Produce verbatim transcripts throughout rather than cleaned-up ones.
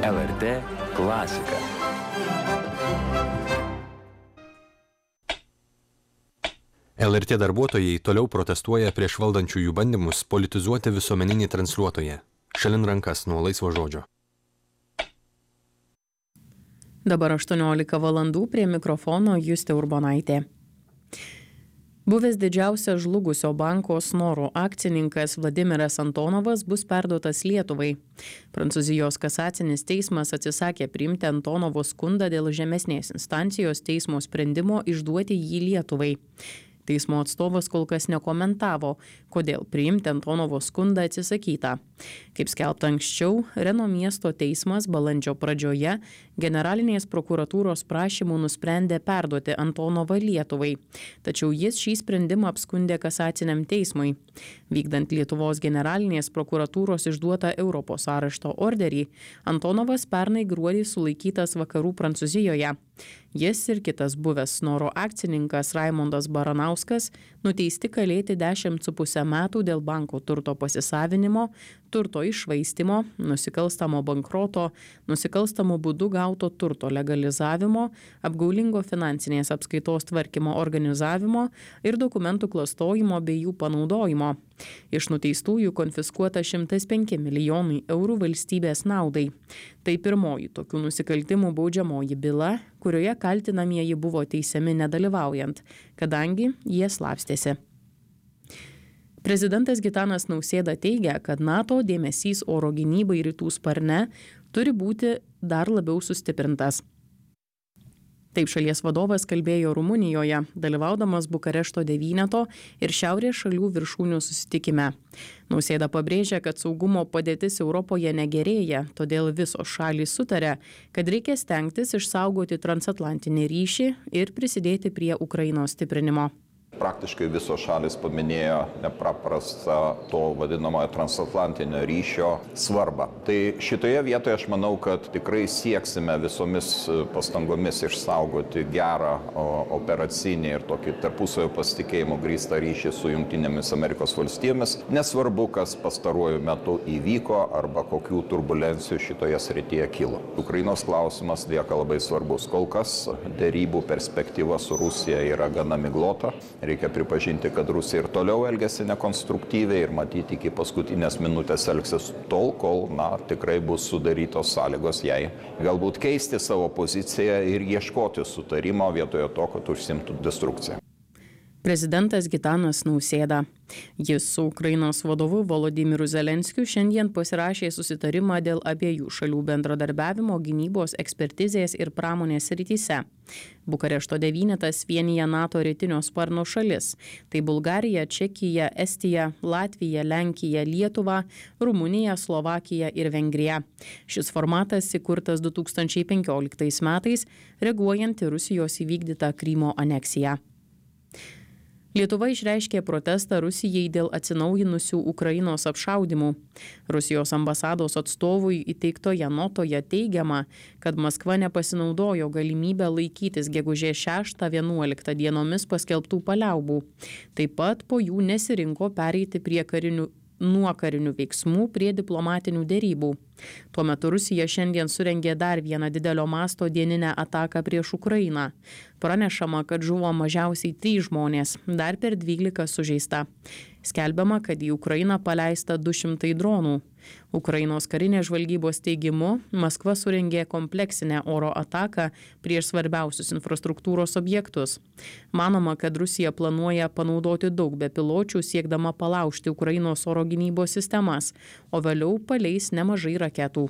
L R T klasika. L R T darbuotojai toliau protestuoja prieš valdančiųjų bandymus politizuoti visuomeninį transliuotoją. Šalin rankas nuo laisvo žodžio. Dabar aštuoniolika valandų, prie mikrofono Justė Urbonaitė. Buvęs didžiausias žlugusio banko Snoro akcininkas Vladimiras Antonovas bus perduotas Lietuvai. Prancūzijos kasacinis teismas atsisakė priimti Antonovo skundą dėl žemesnės instancijos teismo sprendimo išduoti jį Lietuvai. Teismo atstovas kol kas nekomentavo, kodėl priimti Antonovo skundą atsisakyta. Kaip skelbta anksčiau, Reno miesto teismas balandžio pradžioje generalinės prokuratūros prašymų nusprendė perduoti Antonovą Lietuvai, tačiau jis šį sprendimą apskundė kasaciniam teismui. Vykdant Lietuvos generalinės prokuratūros išduotą Europos arešto orderį, Antonovas pernai gruodį sulaikytas vakarų Prancūzijoje. Jis ir kitas buvęs Snoro akcininkas Raimondas Baranauskas nuteisti kalėti dešimt su puse metų dėl banko turto pasisavinimo, turto iššvaistymo, nusikalstamo bankroto, nusikalstamo būdu gauto turto legalizavimo, apgaulingo finansinės apskaitos tvarkymo organizavimo ir dokumentų klastojimo bei jų panaudojimo. Iš nuteistųjų konfiskuota šimtas penki milijonai eurų valstybės naudai. Tai pirmoji tokių nusikaltimų baudžiamoji byla, kurioje kaltinamieji buvo teisiami nedalyvaujant, kadangi jie slapstėsi. Prezidentas Gitanas Nausėda teigia, kad NATO dėmesys oro gynybai rytų sparne turi būti dar labiau sustiprintas. Taip šalies vadovas kalbėjo Rumunijoje, dalyvaudamas Bukarešto devyneto ir šiaurės šalių viršūnių susitikime. Nausėda pabrėžė, kad saugumo padėtis Europoje negerėja, todėl visos šalys sutarė, kad reikia stengtis išsaugoti transatlantinį ryšį ir prisidėti prie Ukrainos stiprinimo. Praktiškai visos šalis paminėjo nepaprastą to vadinamojo transatlantinio ryšio svarbą. Tai šitoje vietoje aš manau, kad tikrai sieksime visomis pastangomis išsaugoti gerą operacinį ir tokį tarpusavio pasitikėjimo grįstą ryšį su Jungtinėmis Amerikos valstijomis. Nesvarbu, kas pastaruoju metu įvyko arba kokių turbulencijų šitoje srityje kilo. Ukrainos klausimas lieka labai svarbus. Kol kas derybų perspektyva su Rusija yra gana miglota. Reikia pripažinti, kad Rusija ir toliau elgiasi nekonstruktyviai ir matyti iki paskutinės minutės elgsis tol, kol na, tikrai bus sudarytos sąlygos jai galbūt keisti savo poziciją ir ieškoti sutarimo vietoje to, kad užsimtų destrukciją. Prezidentas Gitanas Nausėda. Jis su Ukrainos vadovu Volodymyru Zelenskiu šiandien pasirašė susitarimą dėl abiejų šalių bendradarbiavimo gynybos ekspertizės ir pramonės srityse. Bukarešto devynetas vienija NATO rytinio sparno šalis. Tai Bulgarija, Čekija, Estija, Latvija, Lenkija, Lietuva, Rumunija, Slovakija ir Vengrija. Šis formatas įkurtas du tūkstančiai penkioliktais metais, reaguojant į Rusijos įvykdytą Krymo aneksiją. Lietuva išreiškė protestą Rusijai dėl atsinaujinusių Ukrainos apšaudymų. Rusijos ambasados atstovui įteiktoje notoje teigiama, kad Maskva nepasinaudojo galimybę laikytis gegužės šeštą vienuoliktą dienomis paskelbtų paliaubų. Taip pat po jų nesirinko pereiti prie karinių nuo karinių veiksmų prie diplomatinių derybų. Tuo metu Rusija šiandien surengė dar vieną didelio masto dieninę ataką prieš Ukrainą. Pranešama, kad žuvo mažiausiai trys žmonės, dar per dvylika sužeista. Skelbiama, kad į Ukrainą paleista du šimtai dronų. Ukrainos karinės žvalgybos teigimu, Maskva surengė kompleksinę oro ataką prieš svarbiausius infrastruktūros objektus. Manoma, kad Rusija planuoja panaudoti daug bepiločių siekdama palaužti Ukrainos oro gynybos sistemas, o vėliau paleis nemažai raketų.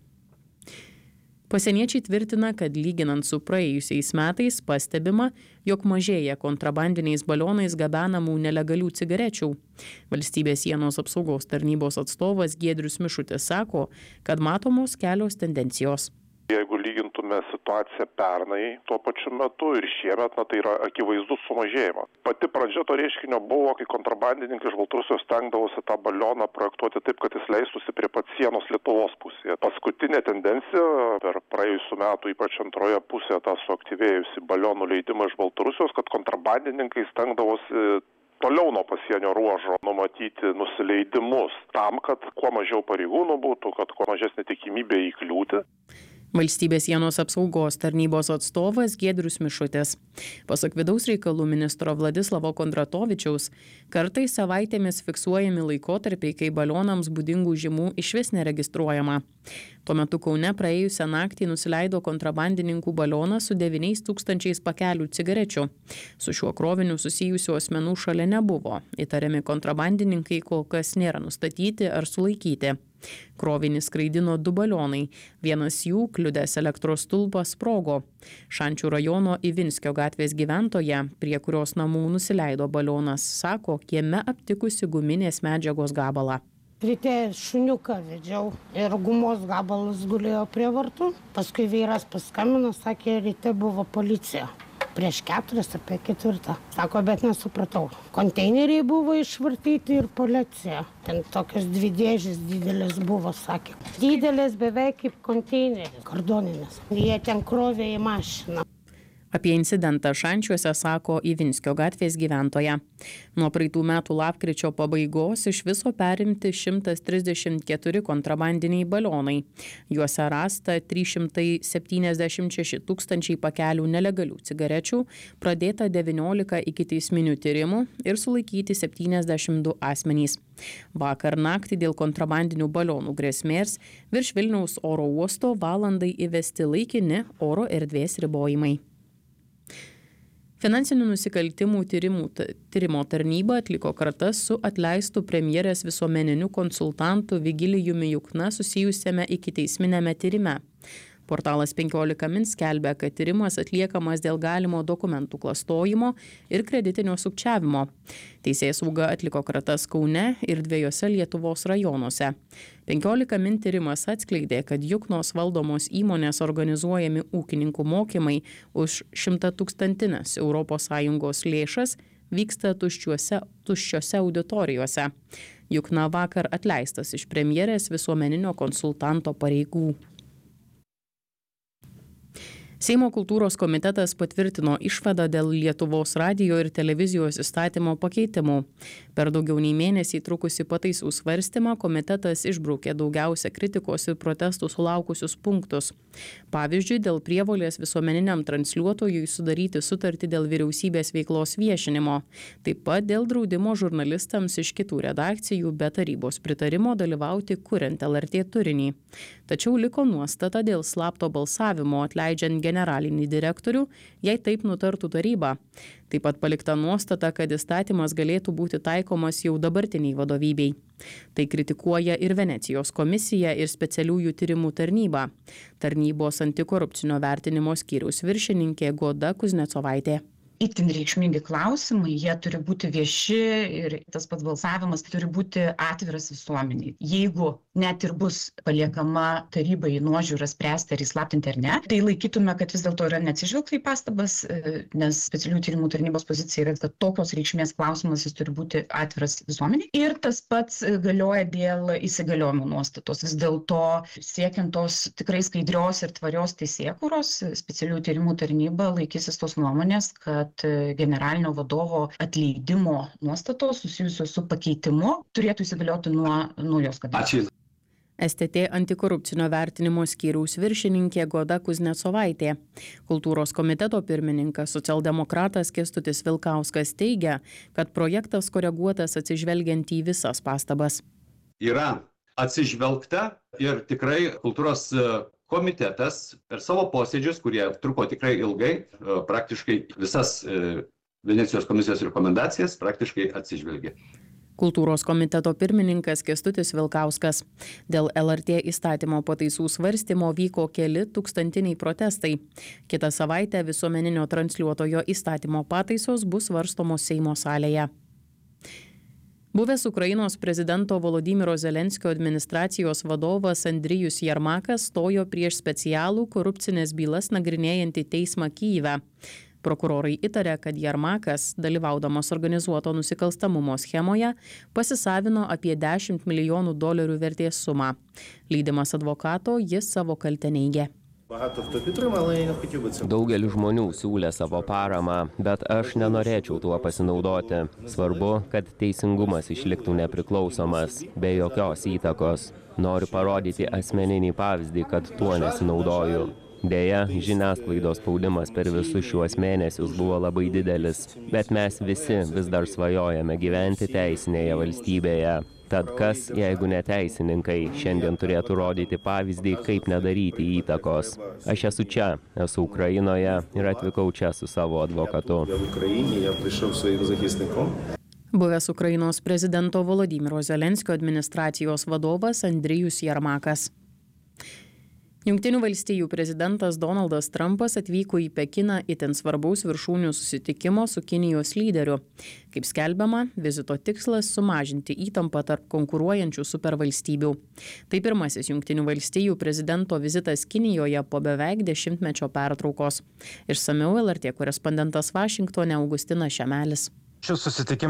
Pasieniečiai tvirtina, kad lyginant su praėjusiais metais pastebima, jog mažėja kontrabandiniais balionais gabenamų nelegalių cigarečių. Valstybės sienos apsaugos tarnybos atstovas Giedrius Mišutis sako, kad matomos kelios tendencijos. Jeigu lygintume situaciją pernai tuo pačiu metu ir šiemet, na, tai yra akivaizdus sumažėjimas. Pati pradžia to reiškinio buvo, kai kontrabandininkai iš Baltarusijos stengdavosi tą balioną projektuoti taip, kad jis leistųsi prie pat sienos Lietuvos pusėje. Paskutinė tendencija per praėjusių metų, ypač antroje pusėje, tą suaktyvėjusi balionų leidimą iš Baltarusijos, kad kontrabandininkai stengdavosi toliau nuo pasienio ruožo numatyti nusileidimus tam, kad kuo mažiau pareigūnų būtų, kad kuo mažesnė tikimybė įkliūti. Valstybės sienos apsaugos tarnybos atstovas Giedrius Mišutis. Pasak vidaus reikalų ministro Vladislavo Kondratovičiaus, kartais savaitėmis fiksuojami laikotarpiai, kai balionams būdingų žymų išvis neregistruojama. Tuo metu Kaune praėjusią naktį nusileido kontrabandininkų balionas su devyniais tūkstančiais pakelių cigarečių. Su šiuo kroviniu susijusių asmenų šalia nebuvo. Įtariami kontrabandininkai kol kas nėra nustatyti ar sulaikyti. Krovinį skraidino du balionai. Vienas jų, kliudęs elektros stulpas, sprogo. Šančių rajono Ivinskio gatvės gyventoja, prie kurios namų nusileido balionas, sako, kieme aptikusi guminės medžiagos gabalą. Ryte šuniuką vedžiau ir gumos gabalas gulėjo prie vartų. Paskui vyras paskambino, sakė, ryte buvo policija. Prieš keturias apie ketvirtą. Sako, bet nesupratau. Konteineriai buvo išvartyti ir policija. Ten tokios dvi dėžės didelės buvo, sakė. Didelės beveik kaip konteineris, kardoninės. Jie ten krovė į mašiną. Apie incidentą Šančiuose sako Ivinskio gatvės gyventoja. Nuo praeitų metų lapkričio pabaigos iš viso perimti šimtas trisdešimt keturi kontrabandiniai balionai. Juose rasta trys šimtai septyniasdešimt šeši tūkstančiai pakelių nelegalių cigarečių, pradėta devyniolika ikiteisminių tyrimų ir sulaikyti septyniasdešimt du asmenys. Vakar naktį dėl kontrabandinių balionų grėsmės virš Vilniaus oro uosto valandai įvesti laikini oro erdvės ribojimai. Finansinių nusikaltimų tyrimų, tyrimo tarnyba atliko kratas su atleistu premjerės visuomeniniu konsultantu Vigilijumi Jukna susijusiame ikiteisminėme tyrime. Portalas penkiolika min skelbia, kad tyrimas atliekamas dėl galimo dokumentų klastojimo ir kreditinio sukčiavimo. Teisėsauga atliko kratas Kaune ir dviejose Lietuvos rajonuose. penkiolika min tyrimas atskleidė, kad Juknos valdomos įmonės organizuojami ūkininkų mokymai už šimtatūkstantines Europos Sąjungos lėšas vyksta tuščiuose, tuščiose auditorijose. Jukna vakar atleistas iš premjerės visuomeninio konsultanto pareigų. Seimo kultūros komitetas patvirtino išvadą dėl Lietuvos radijo ir televizijos įstatymo pakeitimų. Per daugiau nei mėnesį trukusi pataisų svarstymą komitetas išbraukė daugiausia kritikos ir protestų sulaukusius punktus. Pavyzdžiui, dėl prievolės visuomeniniam transliuotojui sudaryti sutartį dėl vyriausybės veiklos viešinimo. Taip pat dėl draudimo žurnalistams iš kitų redakcijų be tarybos pritarimo dalyvauti kuriant L R T turinį. Tačiau liko nuostata dėl slapto balsavimo atleidžiant generalinį direktorių, jei taip nutartų taryba. Taip pat palikta nuostata, kad įstatymas galėtų būti taikomas jau dabartiniai vadovybei. Tai kritikuoja ir Venecijos komisija ir specialiųjų tyrimų tarnyba. Tarnybos antikorupcinio vertinimo skyriaus viršininkė Goda Kuznecovaitė. Itin reikšmingi klausimai, jie turi būti vieši ir tas pats balsavimas turi būti atviras visuomeniai. Jeigu net ir bus paliekama tarybai nuožiūra spręsti ar įslaptinti ar ne, tai laikytume, kad vis dėlto yra neatsižvelgta į pastabas, nes specialiųjų tyrimų tarnybos pozicija yra, kad tokios reikšmės klausimas jis turi būti atviras visuomeniai. Ir tas pats galioja dėl įsigaliojimo nuostatos. Vis dėlto siekiant tos tikrai skaidrios ir tvarios teisėkūros, specialiųjų tyrimų tarnyba laikysis tos nuomonės, kad generalinio vadovo atleidimo nuostatos susijusios su pakeitimu turėtų įsigalioti nuo naujos kadencijos. S T T antikorupcinio vertinimo skyriaus viršininkė Goda Kuznecovaitė. Kultūros komiteto pirmininkas socialdemokratas Kęstutis Vilkauskas teigia, kad projektas koreguotas atsižvelgiant į visas pastabas. Yra atsižvelgta ir tikrai kultūros komitetas per savo posėdžius, kurie truko tikrai ilgai, praktiškai visas Venecijos komisijos rekomendacijas praktiškai atsižvelgė. Kultūros komiteto pirmininkas Kęstutis Vilkauskas. Dėl L R T įstatymo pataisų svarstymo vyko keli tūkstantiniai protestai. Kitą savaitę visuomeninio transliuotojo įstatymo pataisos bus svarstomos Seimo salėje. Buvęs Ukrainos prezidento Volodymyro Zelenskio administracijos vadovas Andrijus Jermakas stojo prieš specialų korupcinės bylas nagrinėjantį teismą Kyjive. Prokurorai įtarė, kad Jermakas, dalyvaudamas organizuoto nusikalstamumo schemoje, pasisavino apie dešimt milijonų dolerių vertės sumą. Lydimas advokato, jis savo kaltę neigė. Daugelis žmonių siūlė savo paramą, bet aš nenorėčiau tuo pasinaudoti. Svarbu, kad teisingumas išliktų nepriklausomas, be jokios įtakos. Noriu parodyti asmeninį pavyzdį, kad tuo nesinaudoju. Deja, žiniasklaidos spaudimas per visus šiuos mėnesius buvo labai didelis, bet mes visi vis dar svajojame gyventi teisinėje valstybėje. Tad kas, jeigu ne teisininkai, šiandien turėtų rodyti pavyzdį, kaip nedaryti įtakos. Aš esu čia, esu Ukrainoje ir atvykau čia su savo advokatu. Buvęs Ukrainos prezidento Volodymyro Zelenskio administracijos vadovas Andrijus Jermakas. Jungtinių valstijų prezidentas Donaldas Trumpas atvyko į Pekiną itin svarbaus viršūnių susitikimo su Kinijos lyderiu. Kaip skelbiama, vizito tikslas sumažinti įtampą tarp konkuruojančių supervalstybių. Tai pirmasis Jungtinių valstijų prezidento vizitas Kinijoje po beveik dešimtmečio pertraukos. Išsamiau L R T korespondentas Vašingtone Augustinas Šemelis. Šis susitikimas